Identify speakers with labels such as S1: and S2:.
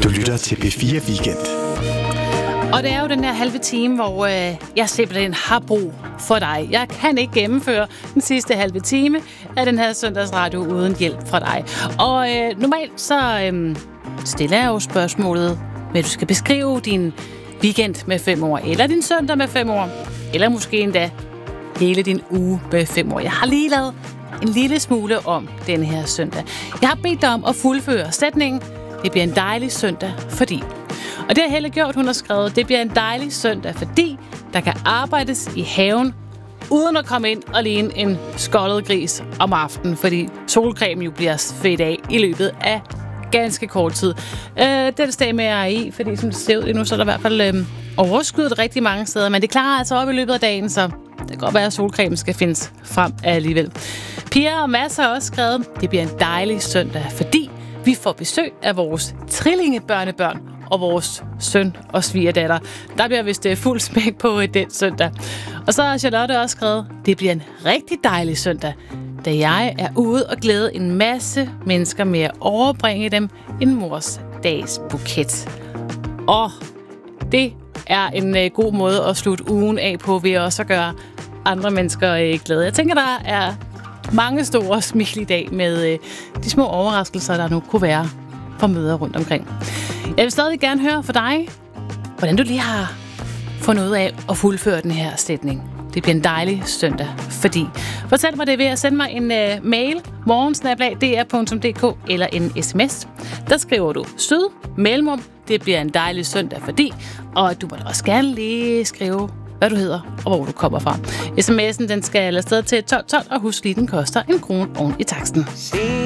S1: Du lytter til P4 Weekend.
S2: Og det er jo den her halve time, hvor jeg simpelthen har brug for dig. Jeg kan ikke gennemføre den sidste halve time af den her søndagsradio uden hjælp fra dig. Og normalt så stiller jeg jo spørgsmålet, med du skal beskrive din weekend med 5 år, eller din søndag med 5 år, eller måske endda hele din uge med 5 år. Jeg har lige lavet en lille smule om denne her søndag. Jeg har bedt dig om at fuldføre sætningen. Det bliver en dejlig søndag, fordi... Og det har Helle gjort, hun har skrevet, det bliver en dejlig søndag, fordi der kan arbejdes i haven, uden at komme ind og ligne en skoldet gris om aftenen, fordi solcremen jo bliver fedt af i løbet af ganske kort tid. Den stemme er jeg i, fordi som det ser ud nu, så er der i hvert fald overskydet rigtig mange steder, men det klarer altså op i løbet af dagen, så det kan godt være, at solcremen skal findes frem alligevel. Pia og Mads har også skrevet, det bliver en dejlig søndag, fordi vi får besøg af vores trillingebørnebørn og vores søn og svigerdatter. Der bliver vist fuld smæk på den søndag. Og så har Charlotte også skrevet, det bliver en rigtig dejlig søndag, da jeg er ude og glæde en masse mennesker med at overbringe dem en mors dags buket. Og det er en god måde at slutte ugen af på, ved også at gøre andre mennesker glade. Jeg tænker, der er mange store smil i dag med de små overraskelser, der nu kunne være for møder rundt omkring. Jeg vil stadig gerne høre fra dig, hvordan du lige har fundet ud af at fuldføre den her sætning. Det bliver en dejlig søndag, fordi... Fortæl mig det ved at sende mig en mail, morgen@dr.dk, eller en sms. Der skriver du syd, mellemrum, det bliver en dejlig søndag, fordi... Og du må da også gerne lige skrive, hvad du hedder og hvor du kommer fra. SMS'en den skal afsted til 1212, og husk lige, den koster 1 krone oven i taksten.